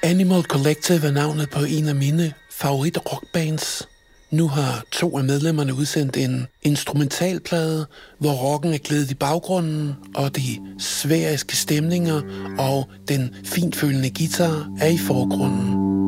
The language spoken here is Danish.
Animal Collective er navnet på en af mine favorit-rockbands. Nu har 2 af medlemmerne udsendt en instrumentalplade, hvor rocken er glædet i baggrunden, og de sfæriske stemninger og den fintfølende guitar er i forgrunden.